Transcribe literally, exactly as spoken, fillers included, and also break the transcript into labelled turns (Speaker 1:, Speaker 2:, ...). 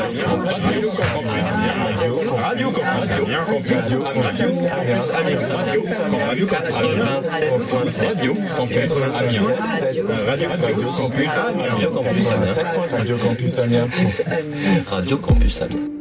Speaker 1: Radio Campus Amiens, Radio Campus Amiens, Radio Campus Amiens, Radio Campus Amiens, Radio Campus Amiens, Radio Campus Amiens, Radio Campus Amiens.